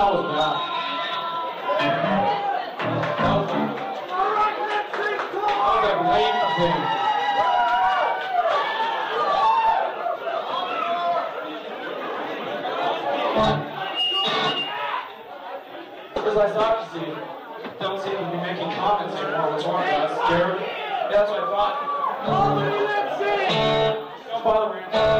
That was bad. That was like late thing. Because I thought, you see, don't seem to be making comments anymore. What's wrong? That's scared. Yeah, that's what I thought. Don't bother me.